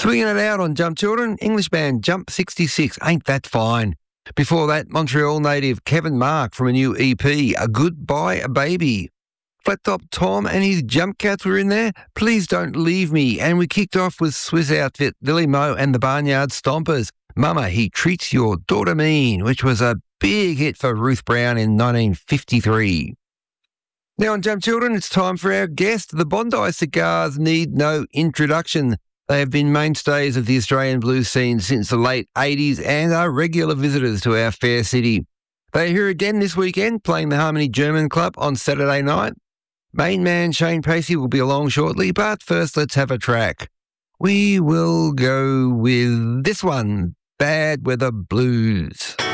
Swinging it out on Jump Children, English band Jump 66, Ain't That Fine. Before that, Montreal native Kevin Mark from a new EP, A Goodbye Baby. Flat Top Tom and his Jump Cats were in there, Please Don't Leave Me. And we kicked off with Swiss outfit Lily Mo and the Barnyard Stompers, Mama, He Treats Your Daughter Mean, which was a big hit for Ruth Brown in 1953. Now on Jump Children, it's time for our guest. The Bondi Cigars need no introduction. They have been mainstays of the Australian blues scene since the late 80s and are regular visitors to our fair city. They are here again this weekend playing the Harmony German Club on Saturday night. Main man Shane Pacey will be along shortly, but first let's have a track. We will go with this one, Bad Weather Blues.